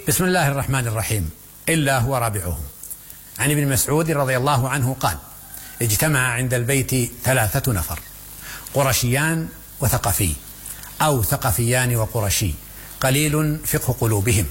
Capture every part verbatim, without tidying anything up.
بسم الله الرحمن الرحيم. إلا هو رابعهم. عن ابن مسعود رضي الله عنه قال: اجتمع عند البيت ثلاثة نفر، قرشيان وثقفي، أو ثقفيان وقرشي، قليل فقه قلوبهم،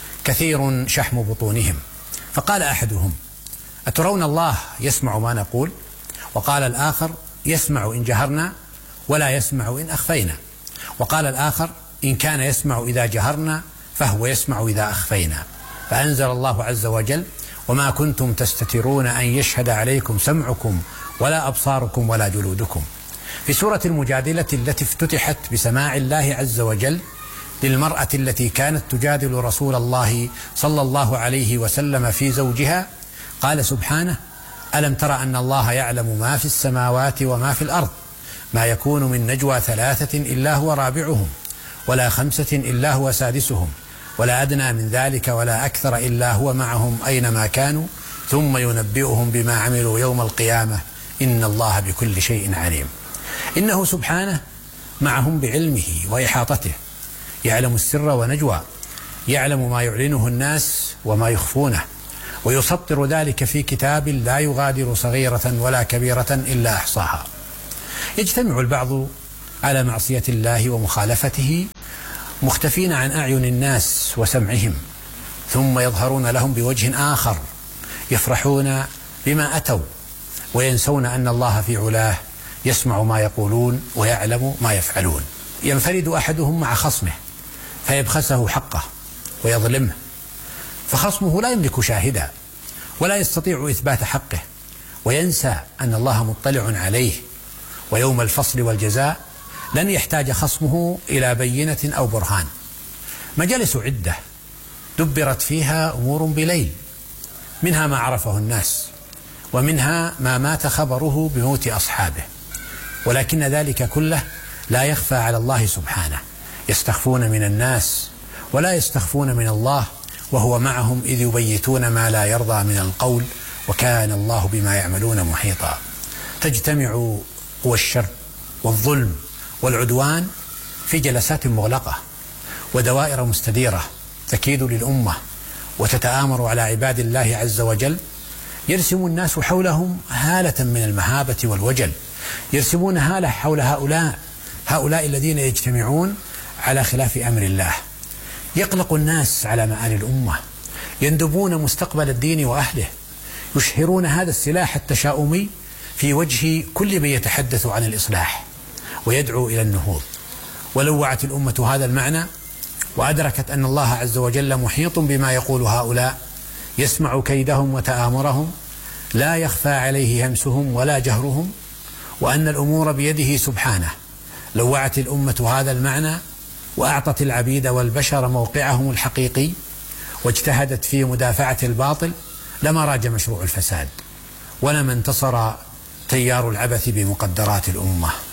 كثير شحم بطونهم. فقال أحدهم: أترون الله يسمع ما نقول؟ وقال الآخر: يسمع إن جهرنا ولا يسمع إن أخفينا. وقال الآخر: إن كان يسمع إذا جهرنا فهو يسمع إذا أخفينا. فأنزل الله عز وجل: وما كنتم تستترون أن يشهد عليكم سمعكم ولا أبصاركم ولا جلودكم. في سورة المجادلة التي افتتحت بسماع الله عز وجل للمرأة التي كانت تجادل رسول الله صلى الله عليه وسلم في زوجها، قال سبحانه: ألم تر أن الله يعلم ما في السماوات وما في الأرض، ما يكون من نجوى ثلاثة إلا هو رابعهم، ولا خمسة إلا هو سادسهم، ولا أدنى من ذلك ولا أكثر إلا هو معهم أينما كانوا، ثم ينبئهم بما عملوا يوم القيامة، إن الله بكل شيء عليم. إنه سبحانه معهم بعلمه وإحاطته، يعلم السر ونجوى، يعلم ما يعلنه الناس وما يخفونه، ويسطر ذلك في كتاب لا يغادر صغيرة ولا كبيرة إلا أحصاها. يجتمع البعض على معصية الله ومخالفته مختفين عن أعين الناس وسمعهم، ثم يظهرون لهم بوجه آخر، يفرحون بما أتوا وينسون أن الله في علاه يسمع ما يقولون ويعلم ما يفعلون. ينفرد أحدهم مع خصمه فيبخسه حقه ويظلمه، فخصمه لا يملك شاهدا ولا يستطيع إثبات حقه، وينسى أن الله مطلع عليه، ويوم الفصل والجزاء لن يحتاج خصمه إلى بينة أو برهان. مجالس عدة دبرت فيها أمور بليل، منها ما عرفه الناس، ومنها ما مات خبره بموت أصحابه، ولكن ذلك كله لا يخفى على الله سبحانه. يستخفون من الناس ولا يستخفون من الله، وهو معهم إذ يبيتون ما لا يرضى من القول، وكان الله بما يعملون محيطا. تجتمع قوى الشر والظلم والعدوان في جلسات مغلقة ودوائر مستديرة تكيد للأمة وتتآمر على عباد الله عز وجل. يرسم الناس حولهم هالة من المهابة والوجل، يرسمون هالة حول هؤلاء هؤلاء الذين يجتمعون على خلاف أمر الله. يقلق الناس على مآل الأمة، يندبون مستقبل الدين وأهله، يشهرون هذا السلاح التشاؤمي في وجه كل من يتحدث عن الإصلاح ويدعو إلى النهوض. ولو وعت الأمة هذا المعنى وأدركت أن الله عز وجل محيط بما يقول هؤلاء، يسمع كيدهم وتآمرهم، لا يخفى عليه همسهم ولا جهرهم، وأن الأمور بيده سبحانه، لو وعت الأمة هذا المعنى وأعطت العبيد والبشر موقعهم الحقيقي واجتهدت في مدافعة الباطل، لما راج مشروع الفساد ولما انتصر تيار العبث بمقدرات الأمة.